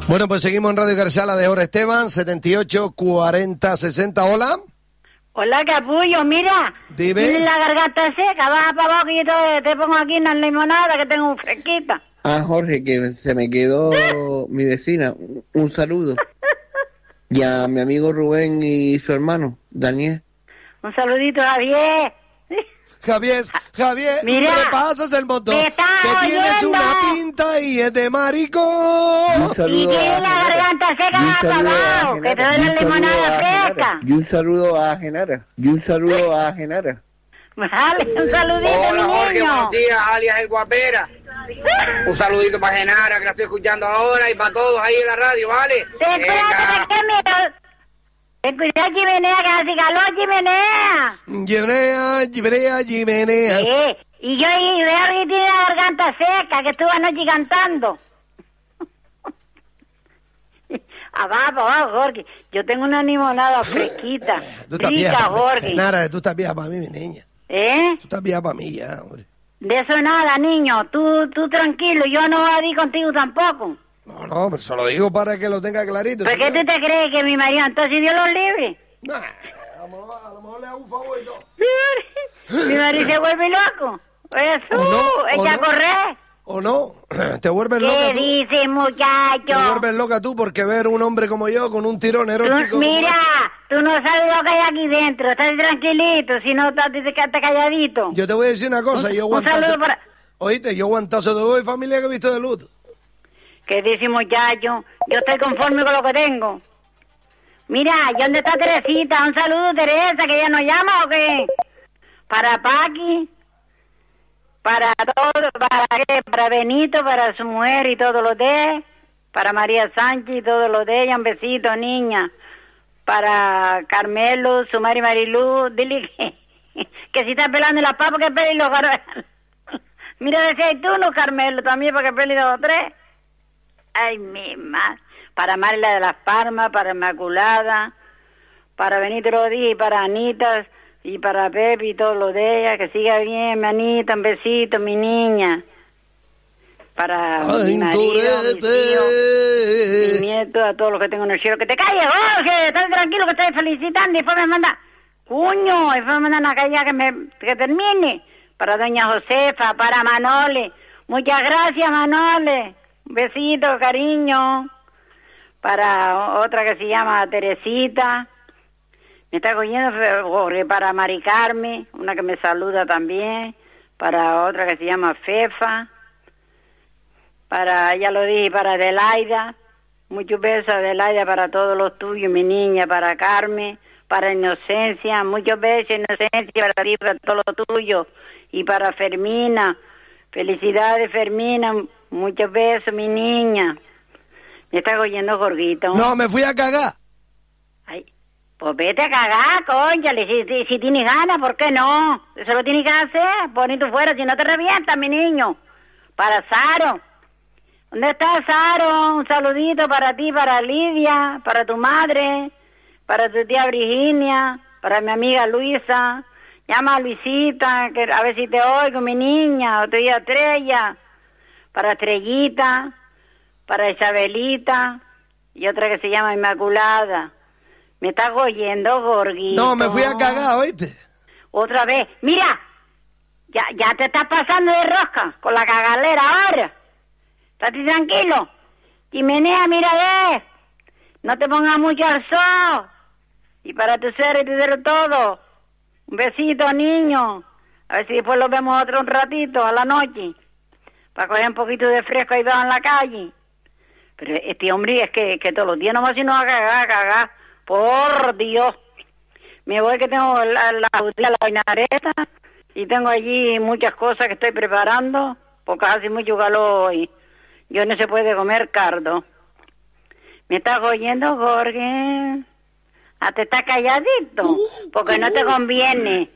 Bueno, pues seguimos en Radio Carchala de Hora Esteban, 78 40 60. Hola. Hola, capullo, mira. Dime. Tienes la garganta seca, baja para abajo y yo te pongo aquí una limonada que tengo fresquita. Ah, Jorge, que se me quedó mi vecina. Un saludo. Y a mi amigo Rubén y su hermano, Daniel. Un saludito, Javier. Javier, Mira, me pasas el motor, ¿me estás que tienes oyendo? una pinta y es de maricón. Un Y saludo tienes a la Genara. garganta seca, Y un baja para saludo a abajo, que te Genara. doy Y la un saludo limonada a Genara. fresca. Y un saludo a Genara. Y un saludo a Genara. Vale, un saludito, Hola, mi Jorge, niño. buenos días, alias El Guapera. Un saludito para Genara, que la estoy escuchando ahora, y para todos ahí en la radio, ¿vale? Ten cuidado, que miedo. Ten cuidado, Chimenea, que hace calor, Chimenea. Chimenea. Sí, y yo veo que tiene la garganta seca, que estuvo anoche cantando. Abajo, Jorge. Yo tengo una limonada fresquita. Tú estás Rica, vieja, Jorge. Nara, tú estás vieja para mí, mi niña. ¿Eh? Tú estás vieja para mí ya, hombre. De eso nada, niño. Tú tranquilo, yo no voy a ir contigo tampoco. No, pero se lo digo para que lo tenga clarito. ¿Por qué señor. tú te crees que mi marido, entonces Dios los libre? Nah, a lo mejor le hago un favor y todo. Mi marido se vuelve loco. Eso, ¿O no? echa a correr. ¿O no? Te vuelves loca ¿Qué tú. dices, Te muchacho? vuelves loca tú porque ver un hombre como yo con un tirón erótico. Mira, tú no sabes lo que hay aquí dentro. Estás tranquilito, si no te quedas calladito. Yo te voy a decir una cosa, yo Un saludo guantazo. para... Oíste, yo guantazo de hoy, familia que he visto de luto. ¿Qué dice, muchacho? Yo estoy conforme con lo que tengo. Mira, ¿y dónde está Teresita? Un saludo, Teresa, que ella nos llama o qué. Para Paqui, para todo, para Benito, para su mujer y todos los de, para María Sánchez y todos los de ella, un besito, niña. Para Carmelo, su madre Marilú, dile que si está pelando la papa, que pele los Mira, decía, y tú no, Carmelo, también para que pele 2 o 3. Ay, mi madre. Para Marla de las Palmas, para Inmaculada, para Benito Rodríguez, para Anita y para Pepe y todo lo de ella. Que siga bien, mi Anita, un besito, mi niña. Para mi marido, mis hijos, mi nieto, a todos los que tengo en el cielo. ¡Que te calles, Jorge! Estás tranquilo, que estoy felicitando. Y después me manda, cuño, después me mandan a callar que termine. Para doña Josefa, para Manole. Muchas gracias, Manole. Un besito, cariño. Para otra que se llama Teresita. Me está cogiendo, Jorge, para Mari Carmen, una que me saluda también. Para otra que se llama Fefa. Para, ya lo dije, para Adelaida. Muchos besos, Adelaida, para todos los tuyos, mi niña. Para Carmen, para Inocencia. Muchos besos, Inocencia, para ti, para todos los tuyos. Y para Fermina. Felicidades, Fermina. Muchos besos, mi niña. ¿Me estás oyendo, Jorgito? No, me fui a cagar. Ay, pues vete a cagar, cónchale. Si tienes ganas, ¿por qué no? Eso lo tienes que hacer. Bonito fuera, si no te revientas, mi niño. Para Saro. ¿Dónde está Saro? Un saludito para ti, para Lidia, para tu madre, para tu tía Virginia, para mi amiga Luisa. Llama a Luisita, que a ver si te oigo, mi niña, o tu tía Estrella. Para Estrellita, para Isabelita, y otra que se llama Inmaculada. ¿Me estás oyendo, Jorgito? No, me fui a cagar, ¿oíste? Otra vez. Mira, ya te estás pasando de rosca con la cagalera ahora. Estate tranquilo. Chimenea, mira, ve. No te pongas mucho al sol. Y para tu ser y tu ser todo. Un besito, niño. A ver si después lo vemos otro un ratito, a la noche. Para coger un poquito de fresco ahí en la calle. Pero este hombre es que todos los días nomás si no va a cagar. Por Dios. Me voy que tengo la vinareta y tengo allí muchas cosas que estoy preparando porque hace mucho calor hoy. Yo no se puede comer cardo. ¿Me estás oyendo, Jorge? Te estás calladito porque no te conviene.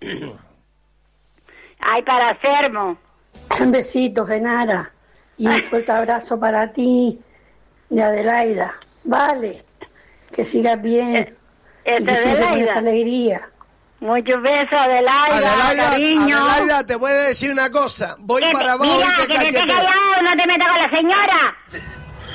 Ay, para Sermo. Un besito, Genara, y un fuerte abrazo para ti y Adelaida. Vale, que sigas bien y que sigas con esa alegría. Muchos besos, Adelaida, cariño. Adelaida, te voy a decir una cosa. Voy para abajo mira, y te que te estés callado, no te metas con la señora.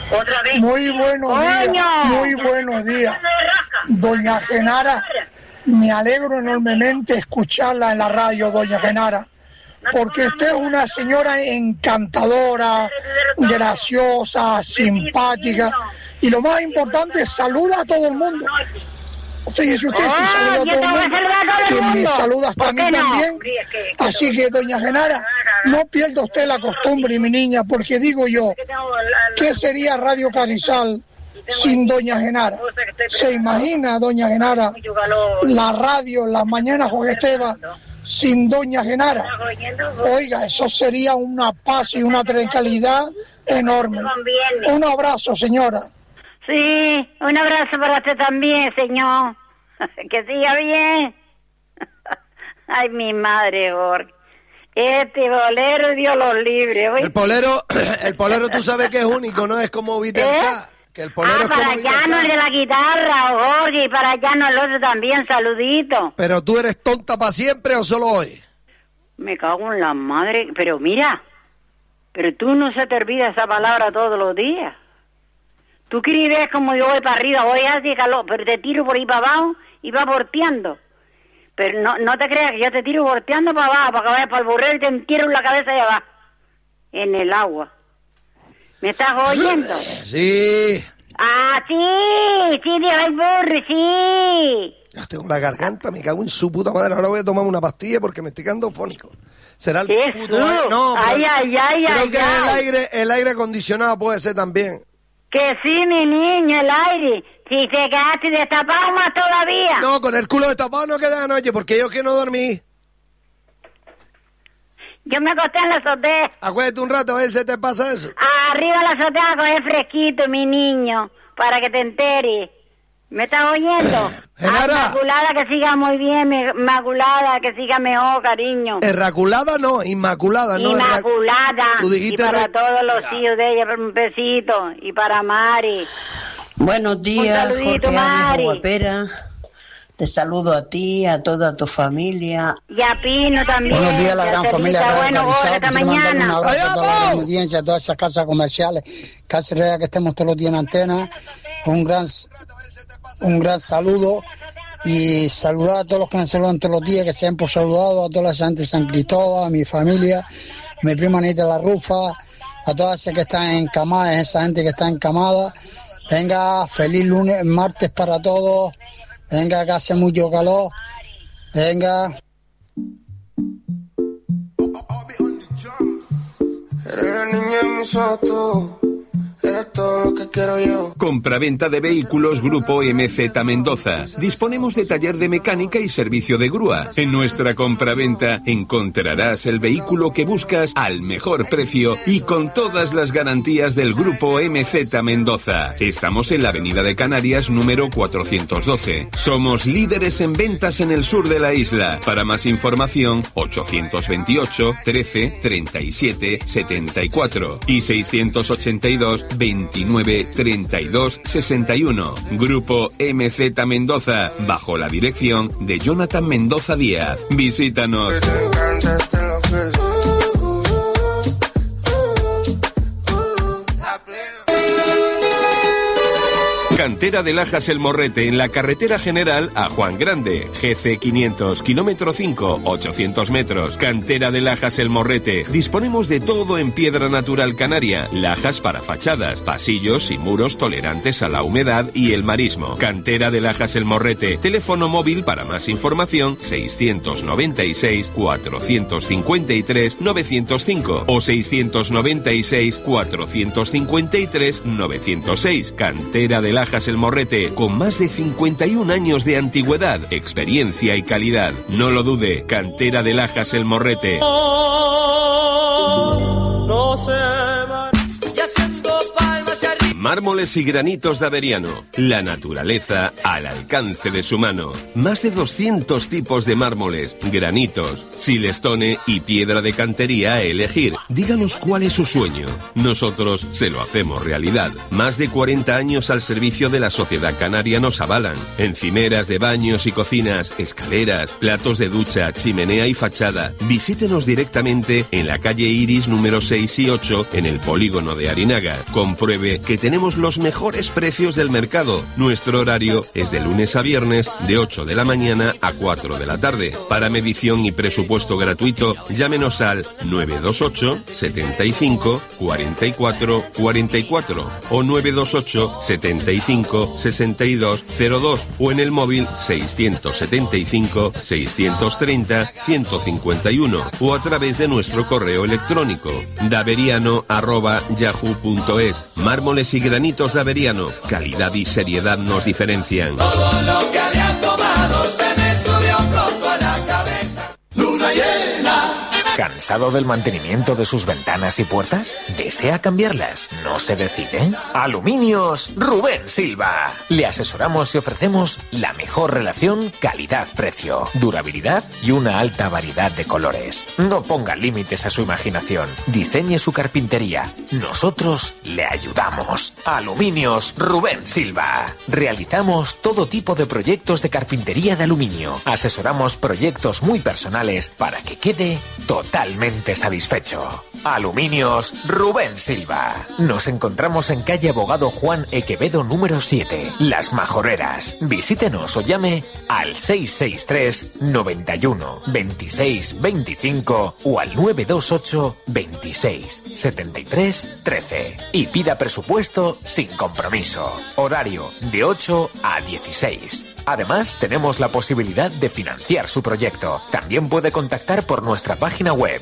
Muy buenos días, muy buenos días. Doña Genara, me alegro enormemente escucharla en la radio, doña Genara, porque usted es una señora encantadora, graciosa, simpática, y lo más importante, saluda a todo el mundo. Fíjese usted, si saluda a todo el mundo, que me saluda hasta a mí también. Así que, doña Genara, no pierda usted la costumbre, mi niña, porque digo yo, ¿qué sería Radio Carrizal sin doña Genara? ¿Se imagina, doña Genara, la radio, las mañanas con Esteban, sin doña Genara? Oiga, eso sería una paz y una tranquilidad enorme. Un abrazo, señora. Sí, un abrazo para usted también, señor. Que siga bien. Ay, mi madre, Jorge. Este bolero, Dios los libre. El bolero tú sabes que es único, ¿no? Es como Viterca. Que el bolero es para como allá no el de la guitarra, Jorge, y para allá no el otro también, saludito. ¿Pero tú eres tonta para siempre o solo hoy? Me cago en la madre. Pero mira, pero tú no se te olvida esa palabra todos los días. Tú quieres ver como yo voy para arriba, voy así calor, pero te tiro por ahí para abajo y va volteando. Pero no te creas que yo te tiro volteando para abajo, para que vayas para el burrero y te entierro en la cabeza de abajo, en el agua. ¿Me estás oyendo? Sí. Ah, sí, dijo el burro, sí. Ya tengo la garganta, me cago en su puta madre. Ahora voy a tomar una pastilla porque me estoy quedando fónico. Será el puto aire. No, creo que el aire acondicionado puede ser también. Que sí, mi niño, el aire. Si te quedaste destapado más todavía. No, con el culo destapado no queda anoche, porque yo que no dormí. Yo me acosté en la azotea. Acuérdate un rato, a ver si te pasa eso. Arriba de la azotea con el fresquito, mi niño, para que te enteres. ¿Me estás oyendo? Inmaculada, que siga muy bien, Inmaculada, que siga mejor, cariño. Erraculada no, Inmaculada no. Inmaculada. Tú dijiste y para todos los hijos de ella, un besito. Y para Mari. Buenos días, un saludito, Jorge Mari. Guapera. Te saludo a ti, a toda tu familia. Y a Pino también. Buenos días a la gran familia. Bueno, hasta mañana. Un abrazo a toda la audiencia, a todas esas casas comerciales. Casi real que estemos todos los días en antena. Un gran saludo. Y saludar a todos los que me saludan todos los días, que sean por saludado, a toda la gente de San Cristóbal, a mi familia, a mi prima Anita La Rufa, a todas esas que están encamadas, esa gente que está encamada. Venga, feliz lunes, martes para todos. Venga, que hace mucho calor. Venga. Eres la niña en mis ojos, eres todo lo que quiero yo. Compraventa de vehículos Grupo MZ Mendoza. Disponemos de taller de mecánica y servicio de grúa. En nuestra compraventa encontrarás el vehículo que buscas al mejor precio y con todas las garantías del Grupo MZ Mendoza. Estamos en la Avenida de Canarias número 412. Somos líderes en ventas en el sur de la isla. Para más información, 828 13 37 74 y 682 29 32 61. Grupo MZ Mendoza, bajo la dirección de Jonathan Mendoza Díaz. Visítanos. Cantera de Lajas El Morrete, en la carretera general a Juan Grande, GC 500, kilómetro 5, 800 metros. Cantera de Lajas El Morrete. Disponemos de todo en piedra natural canaria, lajas para fachadas, pasillos y muros tolerantes a la humedad y el marismo. Cantera de Lajas El Morrete. Teléfono móvil para más información 696 453 905 o 696 453 906. Cantera de Lajas El Morrete, con más de 51 años de antigüedad, experiencia y calidad. No lo dude, Cantera de Lajas El Morrete. No se va. Y haciendo palmas arriba. Mármoles y granitos de Averiano. La naturaleza al alcance de su mano. Más de 200 tipos de mármoles, granitos, silestone y piedra de cantería a elegir. Díganos cuál es su sueño. Nosotros se lo hacemos realidad. Más de 40 años al servicio de la sociedad canaria nos avalan. Encimeras de baños y cocinas, escaleras, platos de ducha, chimenea y fachada. Visítenos directamente en la calle Iris número 6 y 8 en el polígono de Arinaga. Compruebe que tenemos tenemos los mejores precios del mercado. Nuestro horario es de lunes a viernes de 8 de la mañana a 4 de la tarde. Para medición y presupuesto gratuito, llámenos al 928 75 44 44 o 928 75 62 02 o en el móvil 675 630 151 o a través de nuestro correo electrónico daveriano@yahoo.es. Mármoles y granitos Daveriano. Calidad y seriedad nos diferencian. Todo lo que había tomado se me subió pronto a la cabeza. Luna llena. ¿Cansado del mantenimiento de sus ventanas y puertas? ¿Desea cambiarlas? ¿No se decide? Aluminios Rubén Silva. Le asesoramos y ofrecemos la mejor relación calidad-precio, durabilidad y una alta variedad de colores. No ponga límites a su imaginación. Diseñe su carpintería. Nosotros le ayudamos. Aluminios Rubén Silva. Realizamos todo tipo de proyectos de carpintería de aluminio. Asesoramos proyectos muy personales para que quede totalmente satisfecho. Aluminios Rubén Silva. Nos encontramos en calle Abogado Juan Equevedo número 7, Las Majoreras. Visítenos o llame al 663 91 26 25 o al 928 26 73 13 y pida presupuesto sin compromiso. Horario de 8 a 16. Además, tenemos la posibilidad de financiar su proyecto. También puede contactar por nuestra página web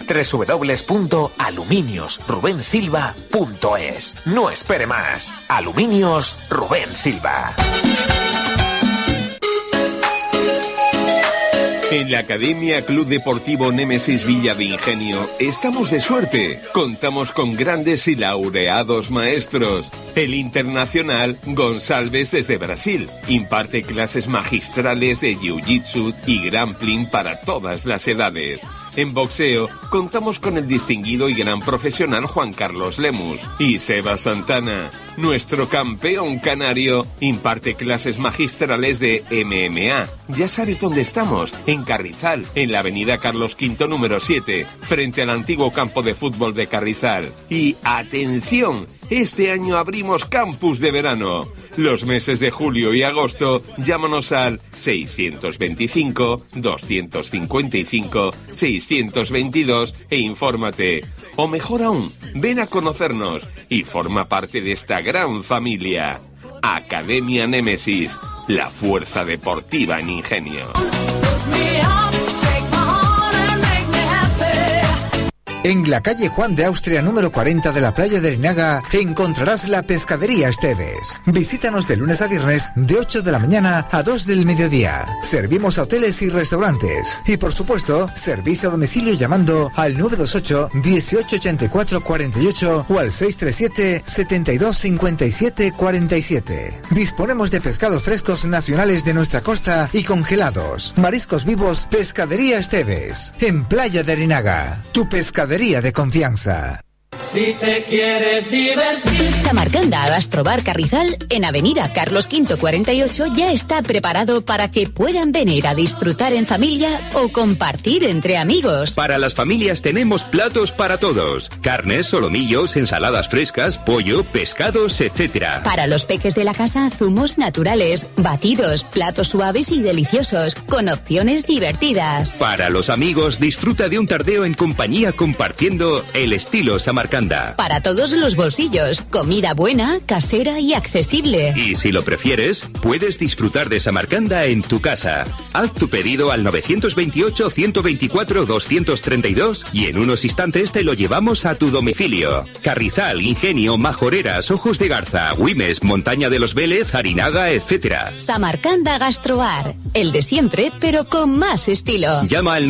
www.aluminiosrubensilva.es. No espere más. Aluminios Rubén Silva. En la Academia Club Deportivo Némesis Villa de Ingenio estamos de suerte. Contamos con grandes y laureados maestros. El internacional Gonçalves desde Brasil imparte clases magistrales de jiu-jitsu y grappling para todas las edades. En boxeo contamos con el distinguido y gran profesional Juan Carlos Lemus. Y Seba Santana, nuestro campeón canario, imparte clases magistrales de MMA. Ya sabes dónde estamos, en Carrizal, en la avenida Carlos V número 7, frente al antiguo campo de fútbol de Carrizal. Y ¡atención! Este año abrimos campus de verano. Los meses de julio y agosto, llámanos al 625 255 622 e infórmate. O mejor aún, ven a conocernos y forma parte de esta gran familia. Academia Némesis, la fuerza deportiva en Ingenio. En la calle Juan de Austria número 40 de la playa de Arinaga encontrarás la Pescadería Esteves. Visítanos de lunes a viernes de 8 de la mañana a 2 del mediodía. Servimos a hoteles y restaurantes. Y por supuesto, servicio a domicilio llamando al 928 1884 48 o al 637 72 57 47. Disponemos de pescados frescos nacionales de nuestra costa y congelados. Mariscos vivos, Pescadería Esteves. En Playa de Arinaga. Tu pescadería de confianza. Si te quieres divertir. Samarcanda Gastrobar Carrizal, en Avenida Carlos V 48, ya está preparado para que puedan venir a disfrutar en familia o compartir entre amigos. Para las familias tenemos platos para todos: carnes, solomillos, ensaladas frescas, pollo, pescados, etc. Para los peques de la casa, zumos naturales, batidos, platos suaves y deliciosos, con opciones divertidas. Para los amigos, disfruta de un tardeo en compañía compartiendo el estilo Samarcanda. Para todos los bolsillos, comida buena, casera y accesible. Y si lo prefieres, puedes disfrutar de Samarcanda en tu casa. Haz tu pedido al 928-124-232 y en unos instantes te lo llevamos a tu domicilio. Carrizal, Ingenio, Majoreras, Ojos de Garza, Güimes, Montaña de los Vélez, Arinaga, etc. Samarcanda Gastrobar, el de siempre, pero con más estilo. Llama al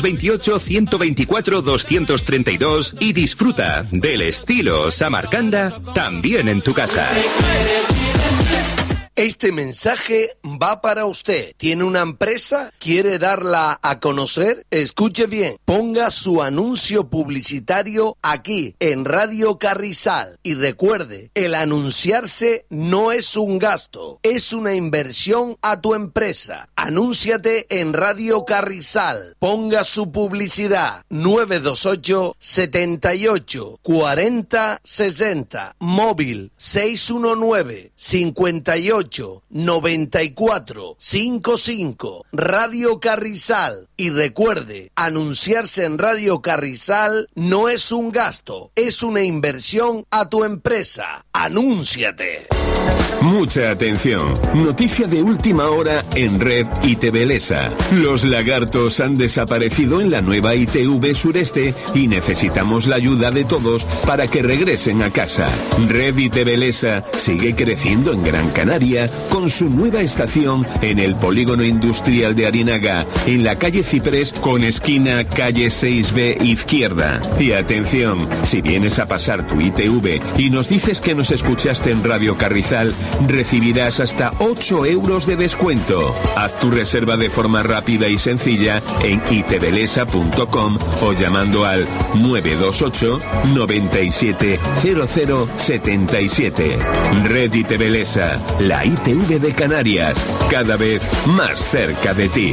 928-124-232 y disfruta del estilo Samarcanda también en tu casa. Este mensaje va para usted. ¿Tiene una empresa? ¿Quiere darla a conocer? Escuche bien. Ponga su anuncio publicitario aquí en Radio Carrizal. Y recuerde, el anunciarse no es un gasto, es una inversión a tu empresa. Anúnciate en Radio Carrizal. Ponga su publicidad. 928 78 40 60. Móvil 619 58 94 55. Radio Carrizal. Y recuerde, anunciarse en Radio Carrizal no es un gasto, es una inversión a tu empresa. Anúnciate. Mucha atención. Noticia de última hora en Red ITV Lesa. Los lagartos han desaparecido en la nueva ITV Sureste y necesitamos la ayuda de todos para que regresen a casa. Red ITV Lesa sigue creciendo en Gran Canaria con su nueva estación en el polígono industrial de Arinaga, en la calle Ciprés con esquina calle 6B izquierda. Y atención, si vienes a pasar tu ITV y nos dices que nos escuchaste en Radio Carrizal, recibirás hasta 8 euros de descuento. Haz tu reserva de forma rápida y sencilla en itvlesa.com o llamando al 928 97 00 77. Red ITV Lesa, la ITV de Canarias, cada vez más cerca de ti.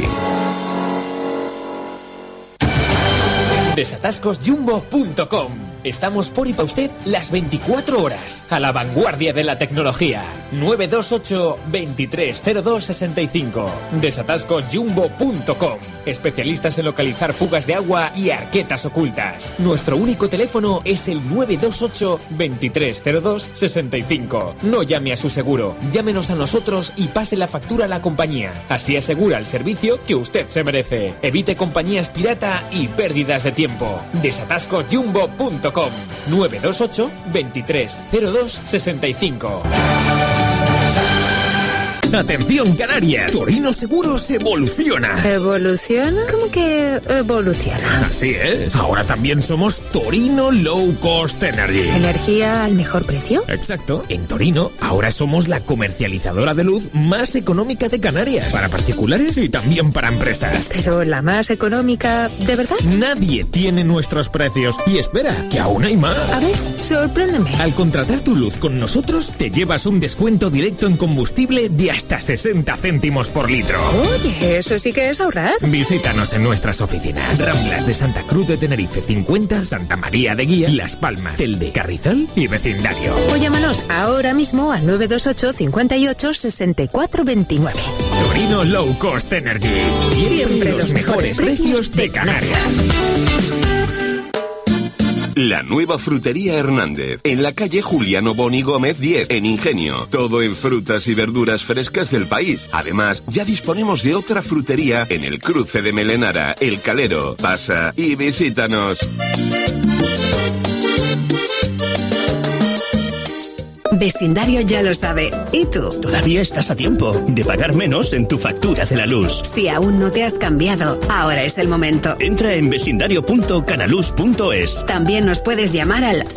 Desatascosjumbo.com. Estamos por y para usted las 24 horas, a la vanguardia de la tecnología. 928 230265. Desatascosjumbo.com. Especialistas en localizar fugas de agua y arquetas ocultas. Nuestro único teléfono es el 928 230265. No llame a su seguro, llámenos a nosotros y pase la factura a la compañía. Así asegura el servicio que usted se merece. Evite compañías pirata y pérdidas de tiempo. Desatascosjumbo.com. 928 230265. Atención Canarias, Torino Seguros evoluciona. ¿Evoluciona? ¿Cómo que evoluciona? Así es, ahora también somos Torino Low Cost Energy. ¿Energía al mejor precio? Exacto, en Torino ahora somos la comercializadora de luz más económica de Canarias, para particulares y también para empresas. Pero la más económica, ¿de verdad? Nadie tiene nuestros precios y espera, que aún hay más. A ver, sorpréndeme. Al contratar tu luz con nosotros, te llevas un descuento directo en combustible de hasta 60 céntimos por litro. Oye, eso sí que es ahorrar. Visítanos en nuestras oficinas. Ramblas de Santa Cruz de Tenerife 50, Santa María de Guía, Las Palmas, Telde, Carrizal y vecindario. O llámanos ahora mismo al 928 58 64 29. Torino Low Cost Energy. Siempre los mejores precios de Canarias. La nueva frutería Hernández, en la calle Juliano Boni Gómez 10, en Ingenio. Todo en frutas y verduras frescas del país. Además, ya disponemos de otra frutería en el cruce de Melenara, El Calero. Pasa y visítanos. Vecindario ya lo sabe. ¿Y tú? Todavía estás a tiempo de pagar menos en tu factura de la luz. Si aún no te has cambiado, ahora es el momento. Entra en vecindario.canaluz.es. También nos puedes llamar al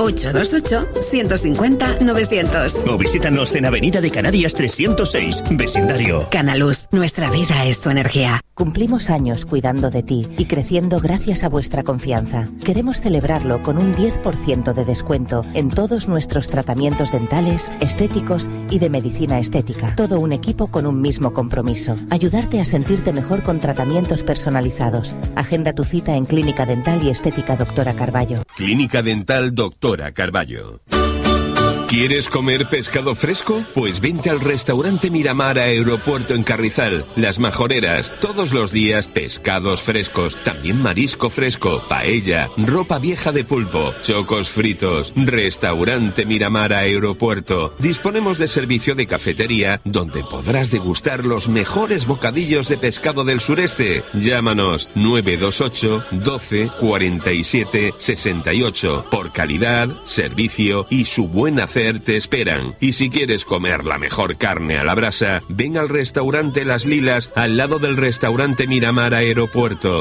828-150-900. O visítanos en Avenida de Canarias 306, Vecindario. Canaluz, nuestra vida es tu energía. Cumplimos años cuidando de ti y creciendo gracias a vuestra confianza. Queremos celebrarlo con un 10% de descuento en todos nuestros tratamientos dentales, estéticos y de medicina estética. Todo un equipo con un mismo compromiso. Ayudarte a sentirte mejor con tratamientos personalizados. Agenda tu cita en Clínica Dental y Estética Doctora Carballo. Clínica Dental Doctora Carballo. ¿Quieres comer pescado fresco? Pues vente al restaurante Miramar Aeropuerto en Carrizal. Las Majoreras, todos los días pescados frescos, también marisco fresco, paella, ropa vieja de pulpo, chocos fritos. Restaurante Miramar Aeropuerto. Disponemos de servicio de cafetería donde podrás degustar los mejores bocadillos de pescado del sureste. Llámanos 928 12 47 68. Por calidad, servicio y su buen hacer te esperan. Y si quieres comer la mejor carne a la brasa, ven al restaurante Las Lilas, al lado del restaurante Miramar Aeropuerto.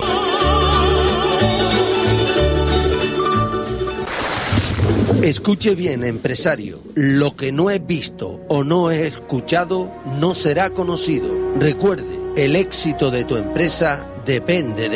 Escuche bien, empresario. Lo que no es visto o no es escuchado no será conocido. Recuerde, el éxito de tu empresa depende de